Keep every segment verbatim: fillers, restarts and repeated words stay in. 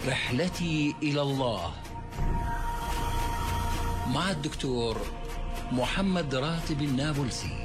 رحلتي إلى الله مع الدكتور محمد راتب النابلسي.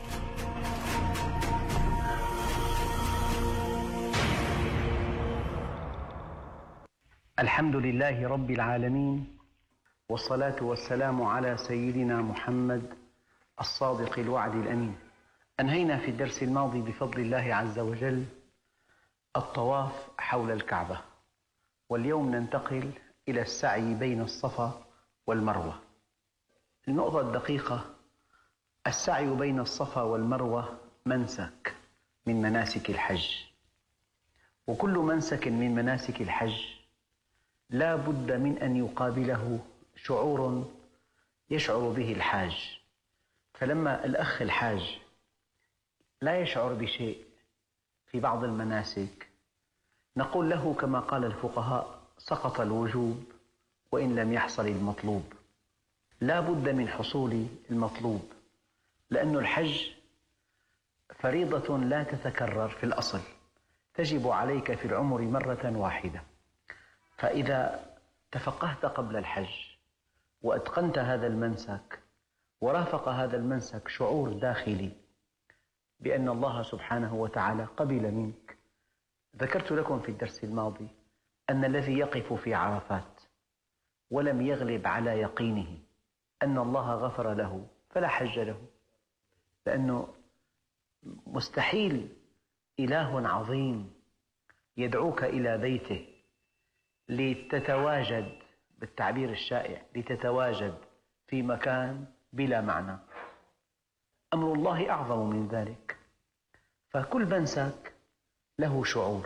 الحمد لله رب العالمين، والصلاة والسلام على سيدنا محمد الصادق الوعد الأمين. أنهينا في الدرس الماضي بفضل الله عز وجل الطواف حول الكعبة، واليوم ننتقل إلى السعي بين الصفا والمروة. النقطة الدقيقة: السعي بين الصفا والمروة منسك من مناسك الحج، وكل منسك من مناسك الحج لا بد من أن يقابله شعور يشعر به الحاج. فلما الأخ الحاج لا يشعر بشيء في بعض المناسك، نقول له كما قال الفقهاء: سقط الوجوب وإن لم يحصل المطلوب. لا بد من حصول المطلوب، لأن الحج فريضة لا تتكرر في الأصل، تجب عليك في العمر مرة واحدة. فإذا تفقهت قبل الحج وأتقنت هذا المنسك، ورافق هذا المنسك شعور داخلي بأن الله سبحانه وتعالى قبل منك. ذكرت لكم في الدرس الماضي أن الذي يقف في عرفات ولم يغلب على يقينه أن الله غفر له فلا حج له، لأنه مستحيل إله عظيم يدعوك إلى بيته لتتواجد، بالتعبير الشائع، لتتواجد في مكان بلا معنى. أمر الله أعظم من ذلك. فكل منسك له شعور.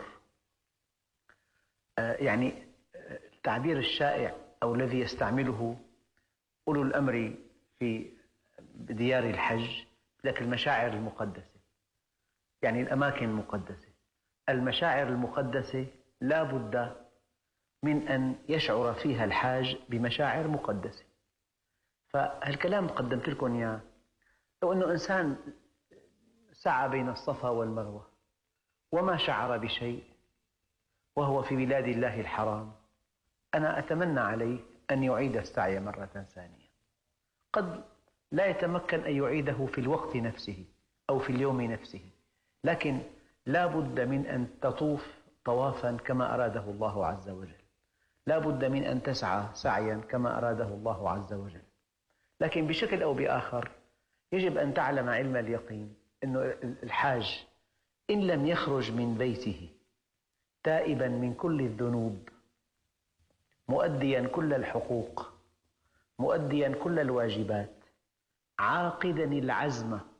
آه يعني التعبير الشائع أو الذي يستعمله أولو الأمر في ديار الحج لك المشاعر المقدسة، يعني الأماكن المقدسة. المشاعر المقدسة لا بد من أن يشعر فيها الحاج بمشاعر مقدسة. فهالكلام قدمت لكم إياه. لو أنه إنسان سعى بين الصفا والمروة وما شعر بشيء وهو في بلاد الله الحرام، أنا أتمنى عليه أن يعيد السعي مرة ثانية. قد لا يتمكن أن يعيده في الوقت نفسه أو في اليوم نفسه، لكن لا بد من أن تطوف طوافا كما أراده الله عز وجل، لا بد من أن تسعى سعيا كما أراده الله عز وجل. لكن بشكل أو بآخر يجب أن تعلم علم اليقين أن الحاج إن لم يخرج من بيته تائبا من كل الذنوب، مؤديا كل الحقوق، مؤديا كل الواجبات، عاقدا العزم